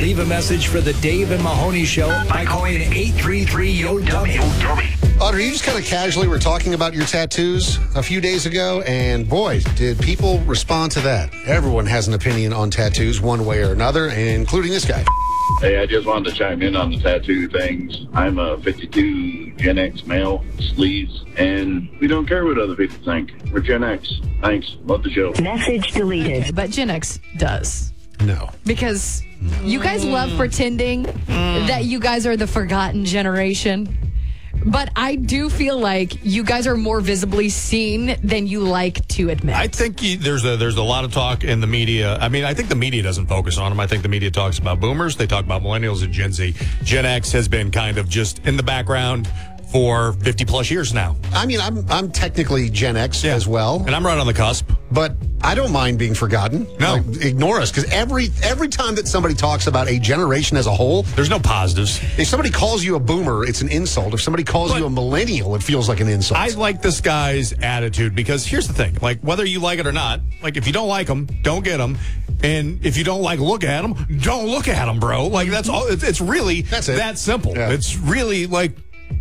Leave a message for the Dave and Mahoney Show by calling 833-YO-DUMMY. Audrey, you just kind of casually were talking about your tattoos a few days ago, and boy, did people respond to that. Everyone has an opinion on tattoos one way or another, including this guy. Hey, I just wanted to chime in on the tattoo things. I'm a 52 Gen X male, sleeves, and we don't care what other people think. We're Gen X. Thanks. Love the show. Message deleted. But Gen X does. No. Because you guys love pretending that you guys are the forgotten generation. But I do feel like you guys are more visibly seen than you like to admit. I think there's a lot of talk in the media. I mean, I think the media doesn't focus on them. I think the media talks about boomers. They talk about millennials and Gen Z. Gen X has been kind of just in the background for 50 plus years now. I mean, I'm technically Gen X as well. And I'm right on the cusp. But I don't mind being forgotten. No. Like, ignore us, because every time that somebody talks about a generation as a whole, there's no positives. If somebody calls you a boomer, it's an insult. If somebody calls you a millennial, it feels like an insult. I like this guy's attitude because here's the thing. Like, whether you like it or not, like, if you don't like them, don't get them. And if you don't like look at them, don't look at them, bro. Like, that's all. It's really that simple. Yeah. It's really like,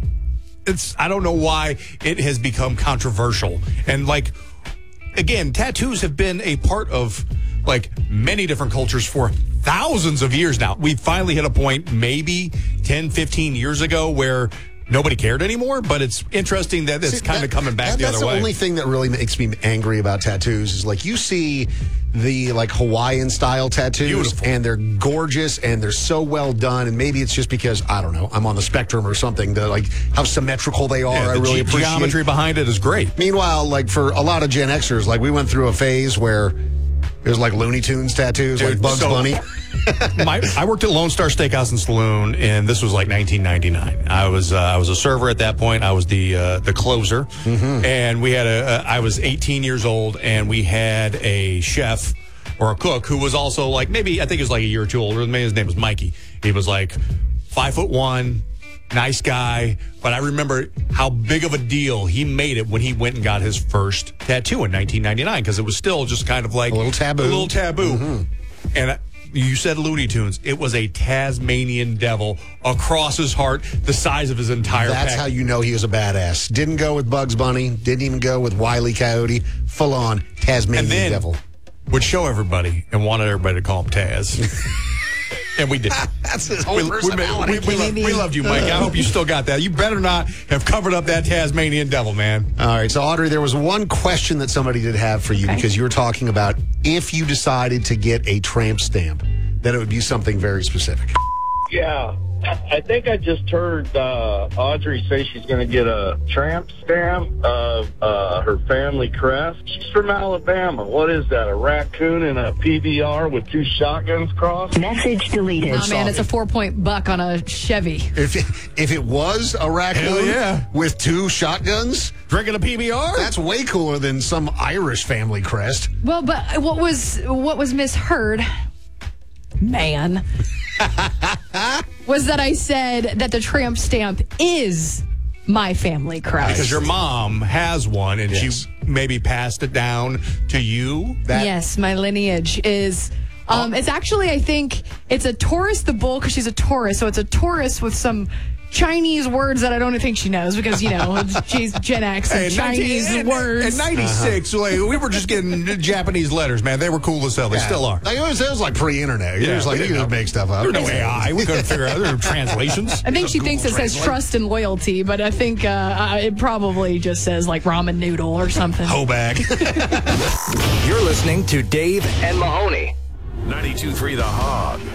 I don't know why it has become controversial. And like, again, tattoos have been a part of like many different cultures for thousands of years now. We finally hit a point maybe 10, 15 years ago where nobody cared anymore, but it's interesting that it's kind of coming back the other way. That's the only thing that really makes me angry about tattoos is like you see the like Hawaiian style tattoos. Beautiful. And they're gorgeous and they're so well done, and maybe it's just because I don't know, I'm on the spectrum or something, the like how symmetrical they are. I really appreciate geometry behind it is great. Meanwhile, like for a lot of Gen Xers, like we went through a phase where it was like Looney Tunes tattoos, like Bugs Bunny. I worked at Lone Star Steakhouse and Saloon, and this was like 1999. I was a server at that point. I was the closer, and we had I was 18 years old, and we had a chef or a cook who was also like maybe I think he was like a year or two older than me. His name was Mikey. He was like 5'1". Nice guy, but I remember how big of a deal he made it when he went and got his first tattoo in 1999 because it was still just kind of like a little taboo. And you said Looney Tunes. It was a Tasmanian devil across his heart, the size of his entire That's pack. how you know he was a badass. Didn't go with Bugs Bunny. Didn't even go with Wile E. Coyote. Full on Tasmanian devil. Would show everybody and wanted everybody to call him Taz. And we did. That's his whole personality. We loved you, Mike. I hope you still got that. You better not have covered up that Tasmanian devil, man. All right. So, Audrey, there was one question that somebody did have for you because you were talking about if you decided to get a tramp stamp, that it would be something very specific. Yeah. I think I just heard Audrey say she's going to get a tramp stamp of her family crest. She's from Alabama. What is that, a raccoon and a PBR with two shotguns crossed? Message deleted. Oh, man, it's a 4-point buck on a Chevy. If it was a raccoon with two shotguns drinking a PBR, that's way cooler than some Irish family crest. Well, but what was misheard, man, was that I said that the tramp stamp is my family crest. Because your mom has one, and she maybe passed it down to you. Yes, my lineage is... it's actually, I think, it's a Taurus the bull, because she's a Taurus, so it's a Taurus with some Chinese words that I don't think she knows because, you know, she's Gen X and Chinese words. In 96, like, we were just getting Japanese letters, man. They were cool as hell. They still are. Like, it was like pre-internet. It was like, you just make stuff up. There was no AI. We couldn't figure out. There were translations. I think she thinks it says trust and loyalty, but I think it probably just says, like, ramen noodle or something. Hoe bag. You're listening to Dave and Mahoney. 92.3 The Hog.